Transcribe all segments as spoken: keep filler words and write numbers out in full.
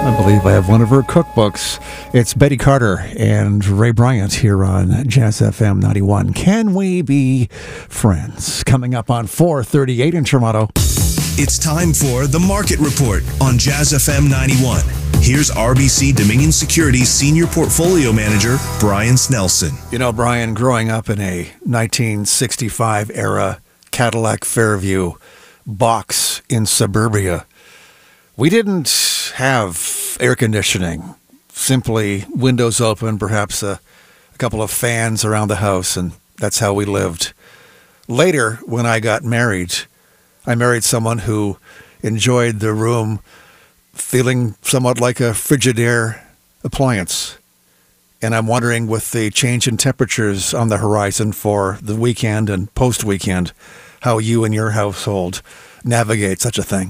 I believe I have one of her cookbooks. It's Betty Carter and Ray Bryant here on Jazz F M ninety-one. Can we be friends? Coming up on four thirty-eight in Toronto. It's time for The Market Report on Jazz F M ninety-one. Here's R B C Dominion Securities Senior Portfolio Manager, Brian Snelson. You know, Brian, growing up in a nineteen sixty-five era Cadillac Fairview box in suburbia, we didn't have air conditioning, simply windows open, perhaps a, a couple of fans around the house, and that's how we lived. Later, when I got married, I married someone who enjoyed the room feeling somewhat like a Frigidaire appliance. And I'm wondering, with the change in temperatures on the horizon for the weekend and post-weekend, how you and your household navigate such a thing.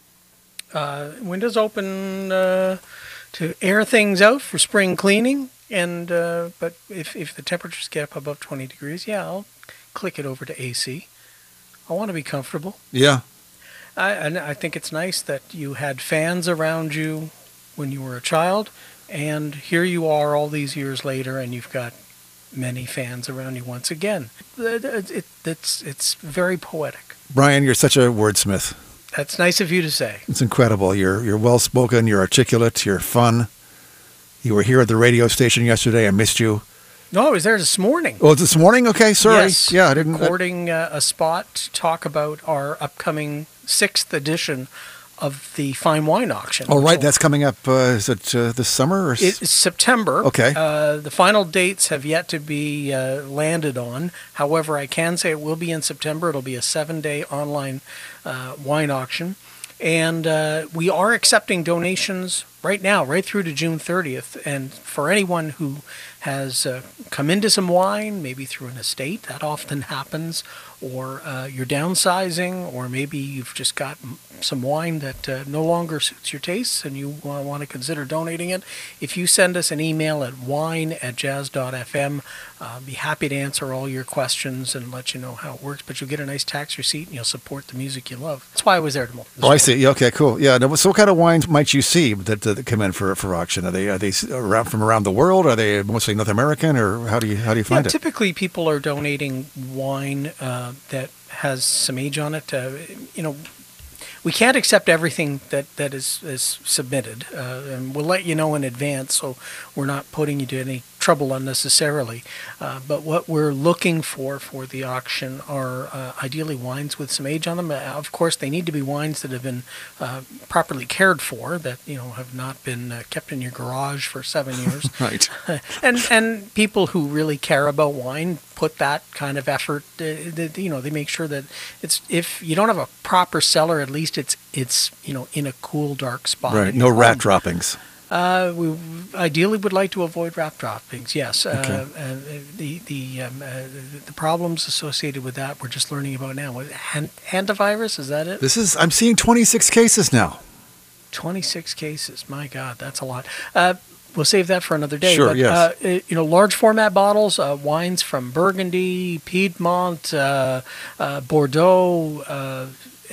Uh, windows open uh, to air things out for spring cleaning, and uh, but if, if the temperatures get up above twenty degrees, yeah, I'll click it over to A C. I want to be comfortable. Yeah. I, and I think it's nice that you had fans around you when you were a child, and here you are all these years later, and you've got many fans around you once again. It, it, it's, it's very poetic. Brian, you're such a wordsmith. That's nice of you to say. It's incredible. You're you're well-spoken, you're articulate, you're fun. You were here at the radio station yesterday. I missed you. No, I was there this morning. Oh, this morning? Okay, sorry. Yes, yeah, I didn't. recording uh, a spot to talk about our upcoming sixth edition of the Fine Wine Auction. Oh, right. So That's coming up. Uh, is it uh, this summer? Or s- it's September. Okay. Uh, the final dates have yet to be uh, landed on. However, I can say it will be in September. It'll be a seven-day online uh, wine auction. And uh, we are accepting donations right now, right through to June thirtieth. And for anyone who has uh, come into some wine, maybe through an estate, that often happens, or uh, you're downsizing, or maybe you've just got some wine that uh, no longer suits your tastes and you uh, want to consider donating it. If you send us an email at wine at jazz dot f m, I'll be happy to answer all your questions and let you know how it works. But you'll get a nice tax receipt and you'll support the music you love. That's why I was there tomorrow. Oh, I see. Okay, cool. Yeah. Now, so what kind of wines might you see that, that come in for for auction? Are they are they around, from around the world? Are they mostly North American, or how do you how do you find yeah, it? Typically, people are donating wine uh, that has some age on it. Uh, you know, we can't accept everything that, that is, is submitted, uh, and we'll let you know in advance, so we're not putting you to any trouble unnecessarily. Uh, but what we're looking for for the auction are uh, ideally wines with some age on them. Uh, of course, they need to be wines that have been uh, properly cared for, that you know have not been uh, kept in your garage for seven years. Right. and and people who really care about wine put that kind of effort. Uh, they, you know, they make sure that it's, if you don't have a proper cellar, at least it's it's you know in a cool, dark spot. Right. in No your rat home. droppings. Uh, we ideally would like to avoid rat droppings. Yes. Okay. Uh, uh, the the um, uh, the problems associated with that we're just learning about now. What, hand, hantavirus, is that it? This is. I'm seeing twenty-six cases now. twenty-six cases. My God, that's a lot. Uh, we'll save that for another day. Sure, but, yes. Uh, you know, large format bottles, uh, wines from Burgundy, Piedmont, uh, uh, Bordeaux, uh,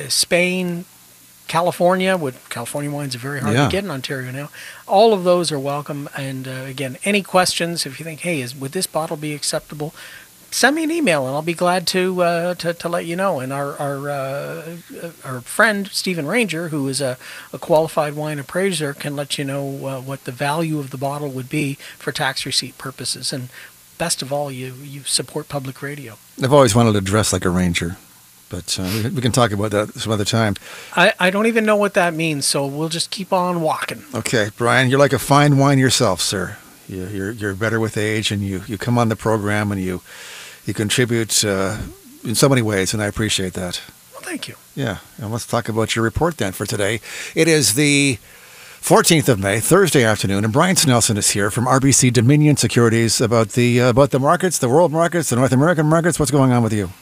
Spain, California. With California wines are very hard Yeah. to get in Ontario now. All of those are welcome. And uh, again, any questions? If you think, hey, is would this bottle be acceptable? Send me an email, and I'll be glad to uh, to, to let you know. And our our uh, our friend Stephen Ranger, who is a, a qualified wine appraiser, can let you know uh, what the value of the bottle would be for tax receipt purposes. And best of all, you you support public radio. I've always wanted to dress like a ranger, but uh, we, we can talk about that some other time. I, I don't even know what that means, so we'll just keep on walking. Okay, Brian, you're like a fine wine yourself, sir. You, you're you're better with age, and you, you come on the program and you you contribute uh, in so many ways, and I appreciate that. Well, thank you. Yeah, and let's talk about your report then for today. It is the fourteenth of May, Thursday afternoon, and Brian Snelson is here from R B C Dominion Securities about the uh, about the markets, the world markets, the North American markets. What's going on with you?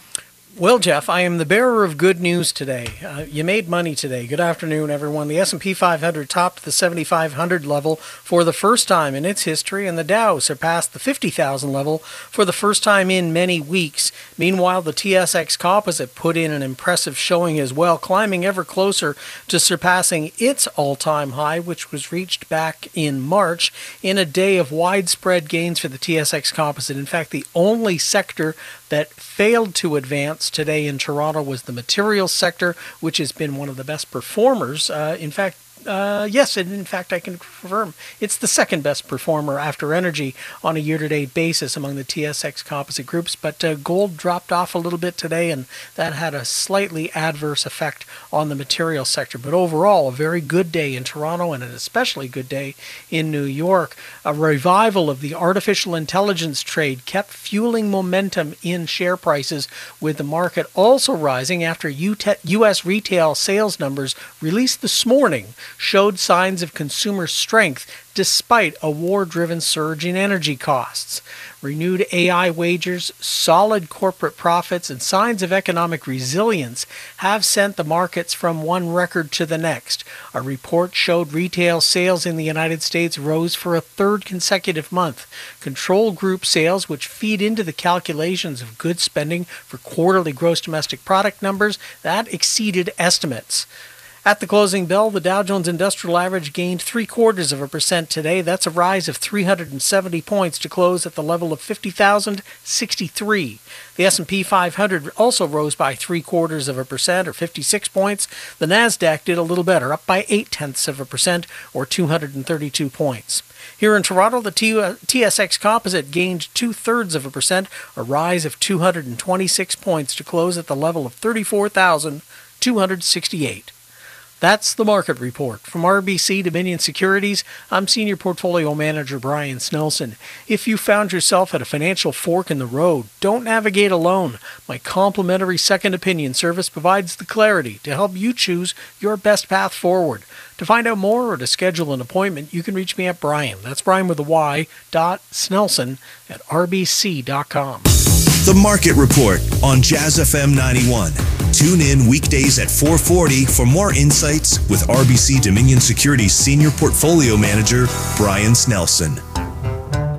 Well, Jeff, I am the bearer of good news today. Uh, you made money today. Good afternoon, everyone. The S and P five hundred topped the seventy-five hundred level for the first time in its history, and the Dow surpassed the fifty thousand level for the first time in many weeks. Meanwhile, the T S X Composite put in an impressive showing as well, climbing ever closer to surpassing its all-time high, which was reached back in March, in a day of widespread gains for the T S X Composite. In fact, the only sector that failed to advance today in Toronto was the materials sector, which has been one of the best performers. Uh, in fact, Uh, yes, and in fact, I can confirm it's the second best performer after energy on a year-to-date basis among the T S X composite groups. But uh, gold dropped off a little bit today, and that had a slightly adverse effect on the materials sector. But overall, a very good day in Toronto and an especially good day in New York. A revival of the artificial intelligence trade kept fueling momentum in share prices, with the market also rising after U S retail sales numbers released this morning showed signs of consumer strength despite a war-driven surge in energy costs. Renewed A I wagers, solid corporate profits, and signs of economic resilience have sent the markets from one record to the next. A report showed retail sales in the United States rose for a third consecutive month. Control group sales, which feed into the calculations of goods spending for quarterly gross domestic product numbers, that exceeded estimates. At the closing bell, the Dow Jones Industrial Average gained three quarters of a percent today. That's a rise of three hundred seventy points to close at the level of fifty thousand sixty-three. The S and P five hundred also rose by three quarters of a percent, or fifty-six points. The Nasdaq did a little better, up by eight tenths of a percent, or two hundred thirty-two points. Here in Toronto, the T S X Composite gained two-thirds of a percent, a rise of two hundred twenty-six points to close at the level of thirty-four thousand two hundred sixty-eight. That's the market report. From R B C Dominion Securities, I'm Senior Portfolio Manager Brian Snelson. If you found yourself at a financial fork in the road, don't navigate alone. My complimentary second opinion service provides the clarity to help you choose your best path forward. To find out more or to schedule an appointment, you can reach me at Brian. That's Brian with a Y, dot Snelson at R B C dot com. The Market Report on Jazz F M ninety-one. Tune in weekdays at four forty for more insights with R B C Dominion Securities Senior Portfolio Manager Brian Snelson.